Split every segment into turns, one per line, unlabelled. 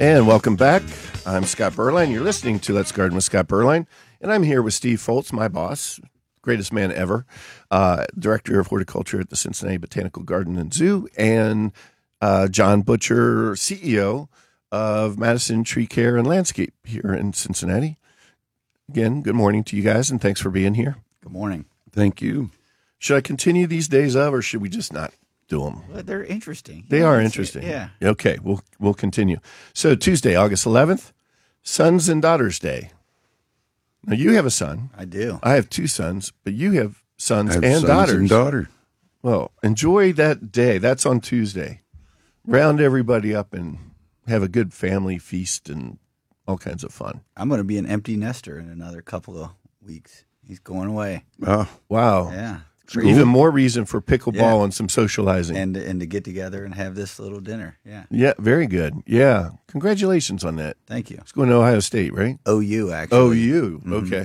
And welcome back. I'm Scott Berline. You're listening to Let's Garden with Scott Berline. And I'm here with Steve Foltz, my boss, greatest man ever, Director of Horticulture at the Cincinnati Botanical Garden and Zoo, and John Butcher, CEO of Madison Tree Care and Landscape here in Cincinnati. Again, good morning to you guys, and thanks for being here.
Good morning.
Thank you.
Should I continue these days of, or should we just not do them?
Well, they're interesting.
They are interesting.
Yeah.
Okay, we'll continue. So Tuesday, August 11th, Sons and Daughters Day. Now, you have a son.
I do.
I have two sons, but you have sons
I have
and
sons
daughters.
and daughter.
Well, enjoy that day. That's on Tuesday. Round everybody up and have a good family feast and all kinds of fun.
I'm going to be an empty nester in another couple of weeks. He's going away.
Oh,
Wow.
Yeah.
Even more reason for pickleball
Yeah.
and some socializing.
And to get together and have this little dinner. Yeah.
Yeah, very good. Yeah. Congratulations on that.
Thank you.
It's going to Ohio State, right?
OU, actually.
OU. Okay.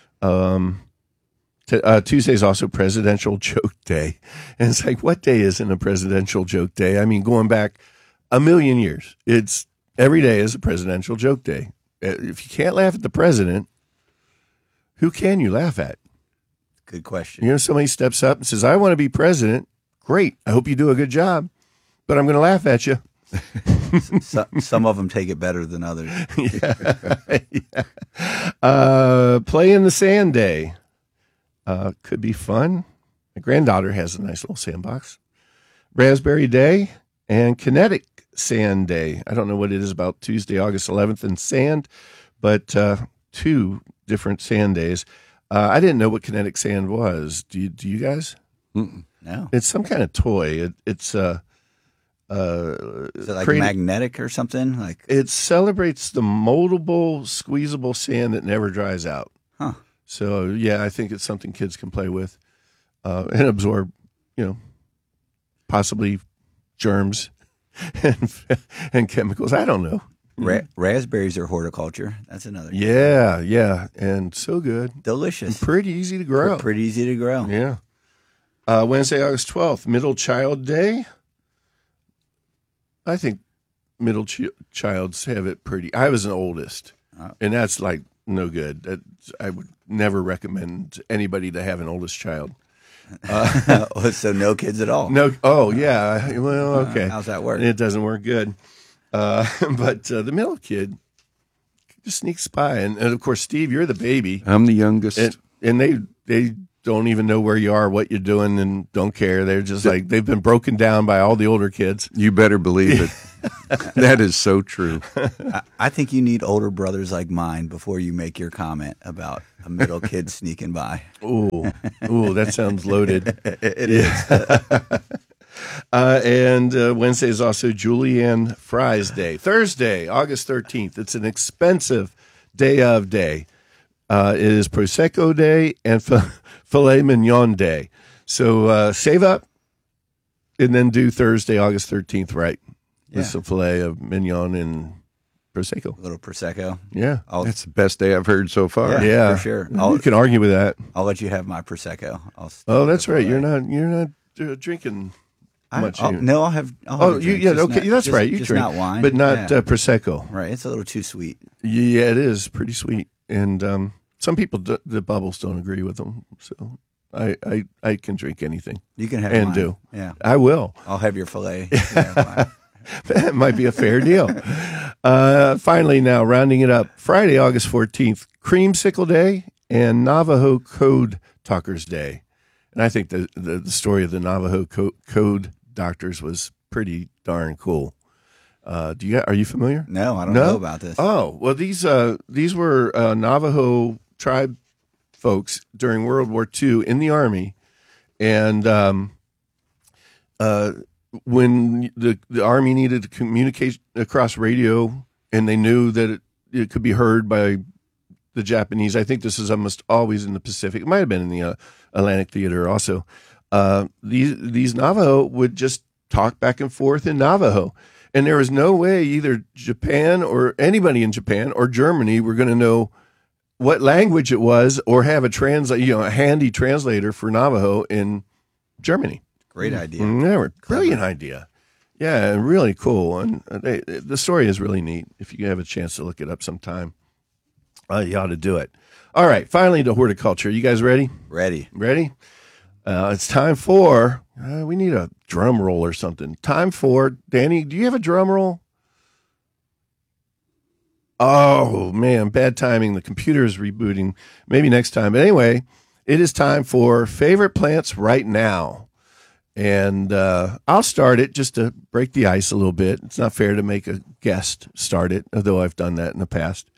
Tuesday's also Presidential Joke Day. And it's like, what day isn't a Presidential Joke Day? I mean, going back a million years, it's every day is a Presidential Joke Day. If you can't laugh at the president, who can you laugh at?
Good question.
You know, somebody steps up and says, I want to be president. Great. I hope you do a good job, but I'm going to laugh at you.
Some of them take it better than others.
Play in the Sand Day. Could be fun. My granddaughter has a nice little sandbox. Raspberry Day and Kinetic Sand Day. I don't know what it is about Tuesday, August 11th and sand, but two different sand days. I didn't know what kinetic sand was. Do you guys?
Mm-mm.
No.
It's some kind of toy. It's
Is it like magnetic or something? Like
it celebrates the moldable, squeezable sand that never dries out.
Huh.
So yeah, I think it's something kids can play with and absorb, possibly germs and chemicals. I don't know.
raspberries are horticulture. That's another.
Yeah, and so good,
Delicious.
pretty easy to grow.
Pretty easy to grow.
Yeah. Wednesday, August 12th, Middle Child Day. I think middle childs have it pretty. I was an oldest, and that's like no good. I would never recommend anybody to have an oldest child.
So no kids at all.
No. Oh, yeah. Well, okay.
How's that work?
It doesn't work good. But the middle kid just sneaks by, and of course, Steve, you're the baby,
I'm the youngest.
and they don't even know where you are, what you're doing, and don't care. They're just like they've been broken down by all the older kids.
You better believe it. That is so true.
I think you need older brothers like mine before you make your comment about a middle kid sneaking by.
Ooh, that sounds loaded.
It is.
And Wednesday is also Julianne Fry's Day. Thursday, August 13th. It's an expensive day of day. It is Prosecco Day and Filet Mignon Day. So save up and then do Thursday, August 13th, right? With some filet of mignon and Prosecco.
A little Prosecco.
Yeah.
That's the best day I've heard so far.
Yeah.
For sure.
You can argue with that.
I'll let you have my Prosecco.
Oh, that's right. You're not drinking much.
No, I'll have.
Okay, that's right. You
just
drink,
not wine,
but not Prosecco.
Right, it's a little too sweet.
Yeah, it is pretty sweet, and some people the bubbles don't agree with them. So I can drink anything.
You can have
and
mine.
do.
Yeah,
I will.
I'll have your fillet. You can have mine.
That might be a fair deal. Finally, now rounding it up, Friday, August 14th, Creamsicle Day and Navajo Code Talkers Day. And I think the story of the Navajo Code Doctors was pretty darn cool. Are you familiar?
No, I don't know about this.
Oh, well, these were Navajo tribe folks during World War II in the Army, and when the Army needed to communicate across radio, and they knew that it could be heard by the Japanese. I think this is almost always in the Pacific. It might have been in the Atlantic Theater also. These Navajo would just talk back and forth in Navajo. And there was no way either Japan or anybody in Japan or Germany were going to know what language it was or have a handy translator for Navajo in Germany.
Great idea.
Brilliant idea. Yeah, really cool. And the story is really neat. If you have a chance to look it up sometime, you ought to do it. All right, finally to horticulture. You guys ready?
Ready.
Ready? It's time for, we need a drum roll or something. Time for, Danny, do you have a drum roll? Oh, man, bad timing. The computer is rebooting. Maybe next time. But anyway, it is time for favorite plants right now. And I'll start it just to break the ice a little bit. It's not fair to make a guest start it, although I've done that in the past.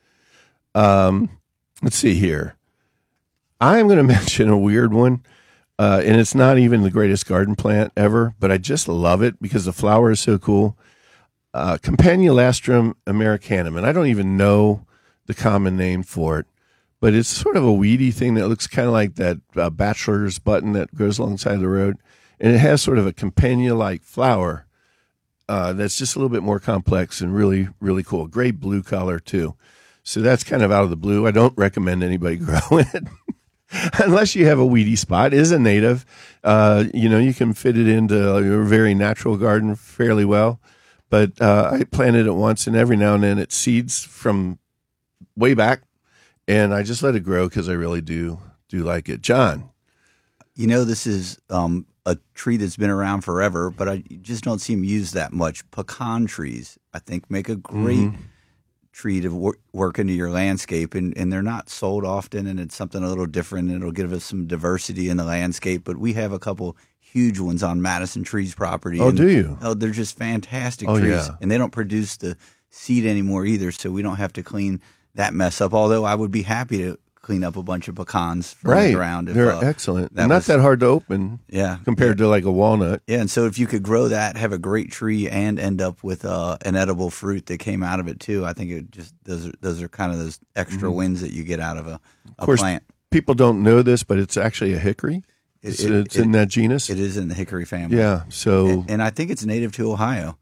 Let's see here. I'm going to mention a weird one, and it's not even the greatest garden plant ever, but I just love it because the flower is so cool. Campanulastrum americanum, and I don't even know the common name for it, but it's sort of a weedy thing that looks kind of like that bachelor's button that goes alongside the road, and it has sort of a campania-like flower that's just a little bit more complex and really, really cool. Great blue color, too. So that's kind of out of the blue. I don't recommend anybody grow it unless you have a weedy spot. It is a native. You can fit it into a very natural garden fairly well. But I planted it once, and every now and then it seeds from way back, and I just let it grow because I really do like it. John?
This is a tree that's been around forever, but I just don't see them used that much. Pecan trees, I think, make a great tree to work into your landscape, and they're not sold often, and it's something a little different, and it'll give us some diversity in the landscape. But we have a couple huge ones on Madison Trees property.
Oh, do you?
Oh, they're just fantastic trees.
Yeah.
And they don't produce the seed anymore either, so we don't have to clean that mess up. Although I would be happy to clean up a bunch of pecans from the ground.
They're excellent. Not that hard to open compared to like a walnut.
Yeah, and so if you could grow that, have a great tree, and end up with an edible fruit that came out of it too, I think it just those are kind of those extra wins that you get out of a plant.
People don't know this, but it's actually a hickory. It's in that genus.
It is in the hickory family.
Yeah. So,
and I think it's native to Ohio.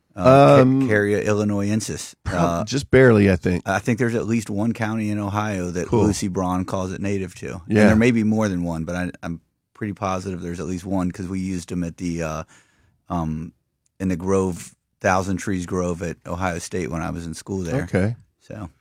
Carya illinoisensis.
Just barely, I think.
I think there's at least one county in Ohio that Lucy Braun calls it native to.
Yeah.
And there may be more than one, but I'm pretty positive there's at least one because we used them at the in the Grove, Thousand Trees Grove at Ohio State when I was in school there.
Okay.
So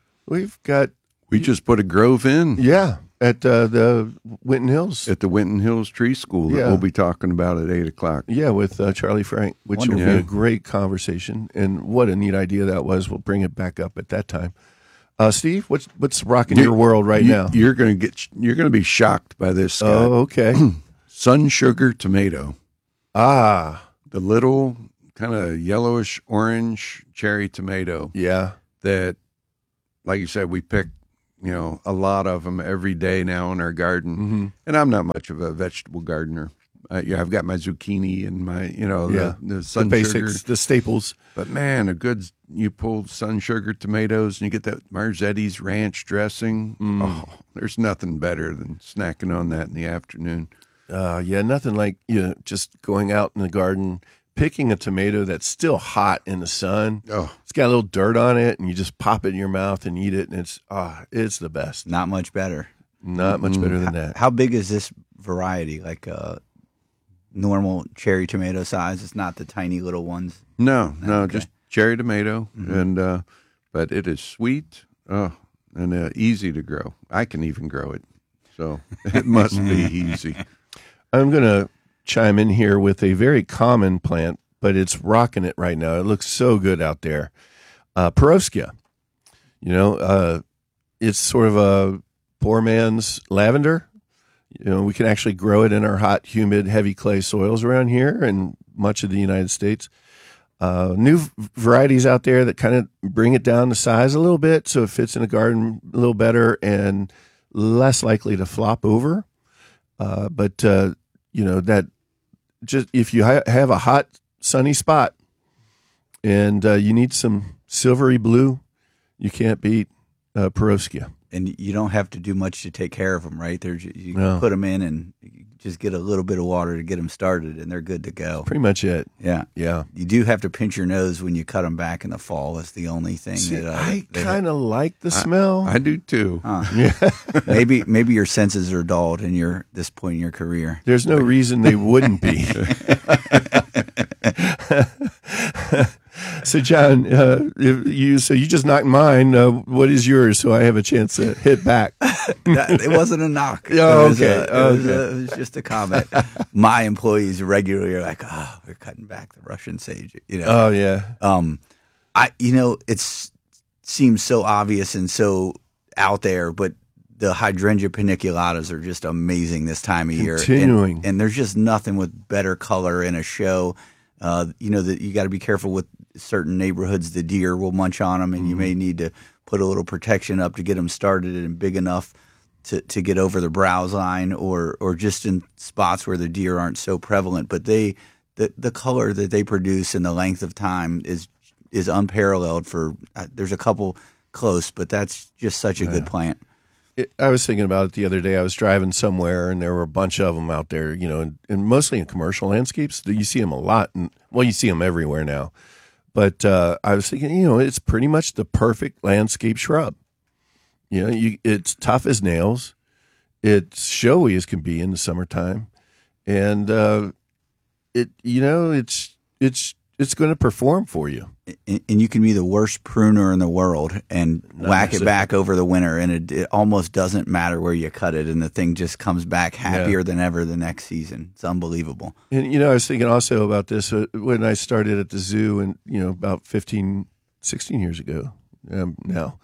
we just put a grove in.
Yeah. At the Winton Hills.
At the Winton Hills Tree School that we'll be talking about at 8:00.
Yeah, with Charlie Frank, which will be a great conversation. And what a neat idea that was. We'll bring it back up at that time. Steve, what's rocking your world right now?
You're going to be shocked by this, Scott.
Oh, okay.
Sun sugar tomato.
The
little kind of yellowish orange cherry tomato.
Yeah.
That, like you said, we pick a lot of them every day now in our garden. And I'm not much of a vegetable gardener. I've got my zucchini and my, the sun
basics,
sugar.
the staples.
But man, you pull sun sugar tomatoes and you get that Marzetti's ranch dressing. Oh, there's nothing better than snacking on that in the afternoon.
Nothing like just going out in the garden, picking a tomato that's still hot in the sun.
Oh,
it's got a little dirt on it, and you just pop it in your mouth and eat it, and it's the best.
Not much better.
Not much better than that.
How big is this variety? Like normal cherry tomato size? It's not the tiny little ones.
No, just cherry tomato, and but it is sweet. And easy to grow. I can even grow it, so it must be easy.
I'm gonna chime in here with a very common plant, but it's rocking it right now. It looks so good out there. Perovskia. It's sort of a poor man's lavender. We can actually grow it in our hot, humid, heavy clay soils around here and much of the United States. New varieties out there that kind of bring it down to size a little bit so it fits in a garden a little better and less likely to flop over. That just if you have a hot, sunny spot and you need some silvery blue, you can't beat Perovskia.
And you don't have to do much to take care of them, right? You can put them in and just get a little bit of water to get them started, and they're good to go.
Pretty much it.
Yeah.
Yeah.
You do have to pinch your nose when you cut them back in the fall. That's the only thing.
I kind of like the smell.
I do too.
Yeah.
maybe your senses are dulled in this point in your career.
There's no reason they wouldn't be. So, John, you just knocked mine. What is yours? So I have a chance to hit back.
It wasn't a knock.
Oh,
It was just a comment. My employees regularly are like, "Oh, we're cutting back the Russian sage."
Oh yeah.
It seems so obvious and so out there, but the hydrangea paniculatas are just amazing this time of year.
Continuing.
And there's just nothing with better color in a show. That you got to be careful with certain neighborhoods. The deer will munch on them, and you may need to put a little protection up to get them started and big enough to get over the browse line, or just in spots where the deer aren't so prevalent. But the color that they produce and the length of time is unparalleled. There's a couple close, but that's just such a good plant.
I was thinking about it the other day. I was driving somewhere, and there were a bunch of them out there, and mostly in commercial landscapes. You see them a lot, and you see them everywhere now. But I was thinking, it's pretty much the perfect landscape shrub. It's tough as nails. It's showy as can be in the summertime, and it's going to perform for you.
And you can be the worst pruner in the world and whack it back over the winter, and it almost doesn't matter where you cut it, and the thing just comes back happier than ever the next season. It's unbelievable.
And, I was thinking also about this when I started at the zoo and, about 15, 16 years ago now.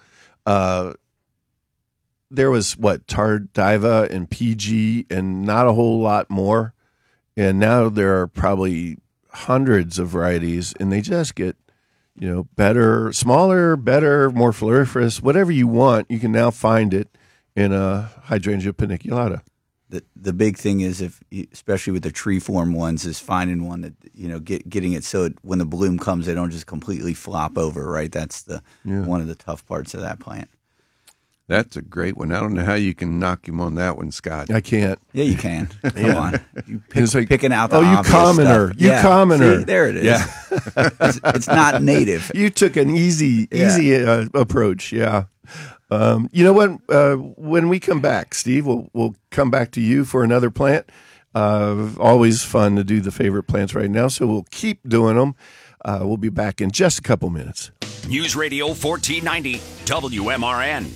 There was, Tardiva and PG and not a whole lot more. And now there are probably hundreds of varieties, and they just get better, smaller, better, more floriferous, whatever you want. You can now find it in a hydrangea paniculata.
The big thing is, especially with the tree form ones, is finding one that getting it so when the bloom comes, they don't just completely flop over. Right, that's one of the tough parts of that plant.
That's a great one. I don't know how you can knock him on that one, Scott.
I can't.
Yeah, you can. Come on. You picking out the
you commoner.
Stuff.
You commoner.
See, there it is.
Yeah.
It's not native.
You took an easy approach. Yeah. You know what? When we come back, Steve, we'll come back to you for another plant. Always fun to do the favorite plants right now, so we'll keep doing them. We'll be back in just a couple minutes.
News Radio 1490 WMRN.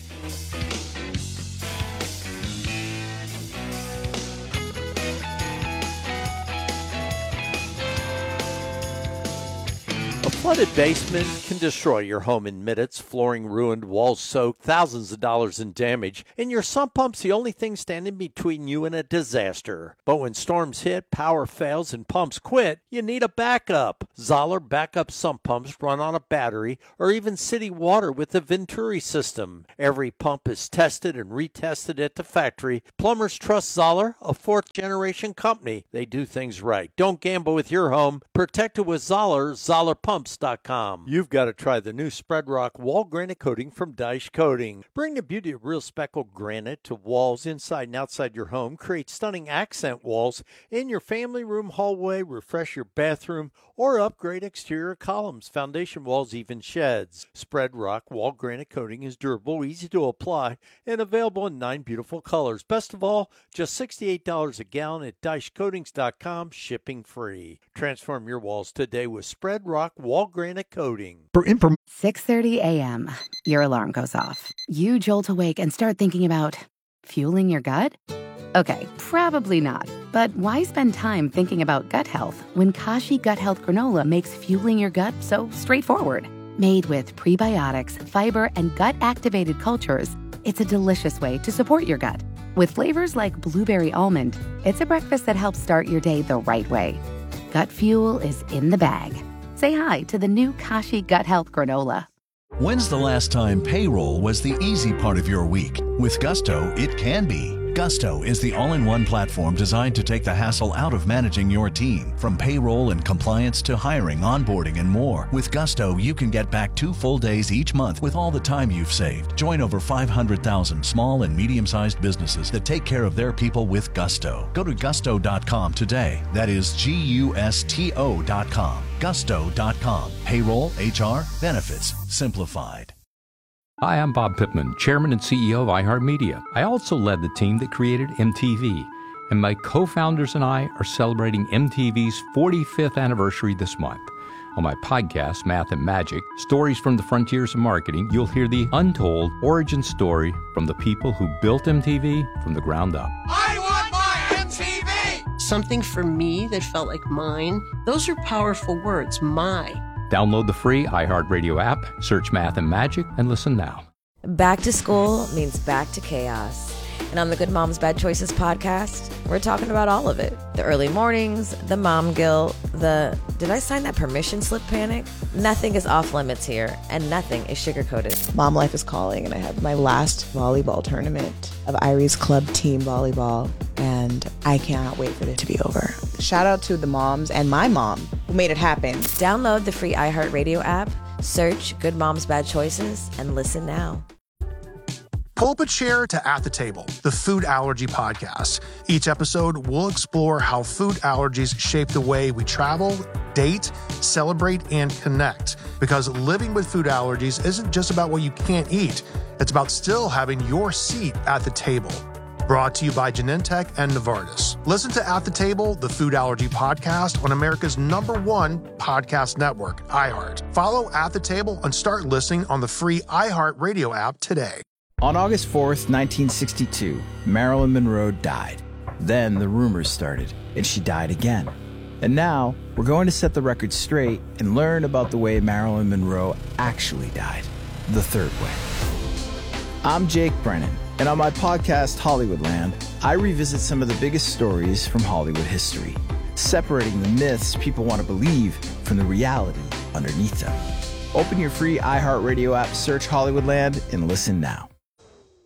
A flooded basement can destroy your home in minutes, flooring ruined, walls soaked, thousands of dollars in damage, and your sump pump's the only thing standing between you and a disaster. But when storms hit, power fails, and pumps quit, you need a backup. Zoller backup sump pumps run on a battery or even city water with the Venturi system. Every pump is tested and retested at the factory. Plumbers trust Zoller, a fourth-generation company. They do things right. Don't gamble with your home. Protect it with Zoller, ZollerPumps.com. You've got to try the new Spread Rock wall granite coating from Dyche Coating. Bring the beauty of real speckled granite to walls inside and outside your home. Create stunning accent walls in your family room, hallway, refresh your bathroom, or upgrade exterior columns, foundation walls, even sheds. Spread Rock wall granite coating is durable, easy to apply, and available in 9 beautiful colors. Best of all, just $68 a gallon at DycheCoatings.com, shipping free. Transform your walls today with Spread Rock wall granite coating.
6:30 a.m. Your alarm goes off. You jolt awake and start thinking about fueling your gut? Okay, probably not. But why spend time thinking about gut health when Kashi Gut Health Granola makes fueling your gut so straightforward? Made with prebiotics, fiber, and gut-activated cultures, it's a delicious way to support your gut. With flavors like blueberry almond, it's a breakfast that helps start your day the right way. Gut fuel is in the bag. Say hi to the new Kashi Gut Health Granola.
When's the last time payroll was the easy part of your week? With Gusto, it can be. Gusto is the all-in-one platform designed to take the hassle out of managing your team. From payroll and compliance to hiring, onboarding, and more. With Gusto, you can get back 2 full days each month with all the time you've saved. Join over 500,000 small and medium-sized businesses that take care of their people with Gusto. Go to gusto.com today. That is Gusto.com. Gusto.com. Payroll, HR, benefits, simplified.
Hi, I'm Bob Pittman, Chairman and CEO of iHeartMedia. I also led the team that created MTV, and my co-founders and I are celebrating MTV's 45th anniversary this month. On my podcast, Math and Magic, Stories from the Frontiers of Marketing, you'll hear the untold origin story from the people who built MTV from the ground up.
I want my MTV!
Something for me that felt like mine. Those are powerful words, my.
Download the free iHeartRadio app, search Math and Magic, and listen now.
Back to school means back to chaos. And on the Good Moms Bad Choices podcast, we're talking about all of it. The early mornings, the mom guilt, the did I sign that permission slip panic? Nothing is off limits here, and nothing is sugar-coated.
Mom life is calling, and I have my last volleyball tournament of Irie's Club team volleyball, and I cannot wait for it to be over. Shout out to the moms and my mom who made it happen.
Download the free iHeartRadio app, search Good Moms Bad Choices, and listen now.
Pull up a chair to At the Table, the food allergy podcast. Each episode, we'll explore how food allergies shape the way we travel, date, celebrate, and connect. Because living with food allergies isn't just about what you can't eat. It's about still having your seat at the table. Brought to you by Genentech and Novartis. Listen to At the Table, the food allergy podcast on America's #1 podcast network, iHeart. Follow At the Table and start listening on the free iHeart Radio app today.
On August 4th, 1962, Marilyn Monroe died. Then the rumors started, and she died again. And now, we're going to set the record straight and learn about the way Marilyn Monroe actually died, the third way. I'm Jake Brennan, and on my podcast, Hollywoodland, I revisit some of the biggest stories from Hollywood history, separating the myths people want to believe from the reality underneath them. Open your free iHeartRadio app, search Hollywoodland, and listen now.